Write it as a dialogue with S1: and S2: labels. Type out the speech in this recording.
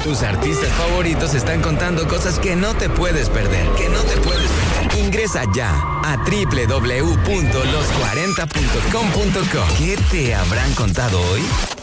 S1: Tus artistas favoritos están contando cosas que no te puedes perder. Ingresa ya a www.los40.com.co. ¿Qué te habrán contado hoy?